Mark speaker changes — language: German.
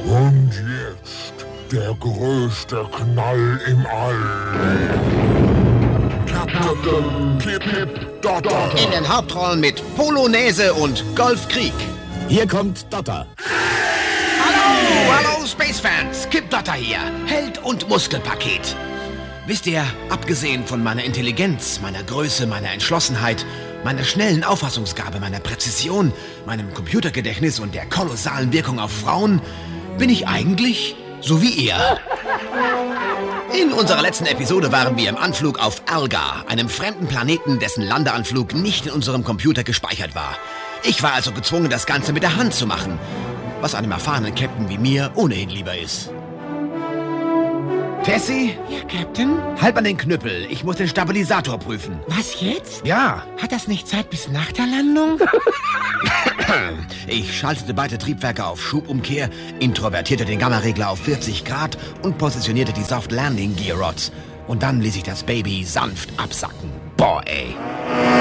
Speaker 1: Und jetzt der größte Knall im All. Captain Pip Dotter.
Speaker 2: In den Hauptrollen mit Polonaise und Golfkrieg.
Speaker 3: Hier kommt Dotter.
Speaker 2: Hallo Space-Fans, Kip Dotter hier, Held und Muskelpaket. Wisst ihr, abgesehen von meiner Intelligenz, meiner Größe, meiner Entschlossenheit, meiner schnellen Auffassungsgabe, meiner Präzision, meinem Computergedächtnis und der kolossalen Wirkung auf Frauen, bin ich eigentlich so wie ihr. In unserer letzten Episode waren wir im Anflug auf Alga, einem fremden Planeten, dessen Landeanflug nicht in unserem Computer gespeichert war. Ich war also gezwungen, das Ganze mit der Hand zu machen, was einem erfahrenen Captain wie mir ohnehin lieber ist. Tessie?
Speaker 4: Ja, Captain?
Speaker 2: Halt mal den Knüppel, ich muss den Stabilisator prüfen.
Speaker 4: Was jetzt?
Speaker 2: Ja.
Speaker 4: Hat das nicht Zeit bis nach der Landung?
Speaker 2: Ich schaltete beide Triebwerke auf Schubumkehr, introvertierte den Gamma-Regler auf 40 Grad und positionierte die Soft Landing Gear Rods. Und dann ließ ich das Baby sanft absacken. Boah, ey.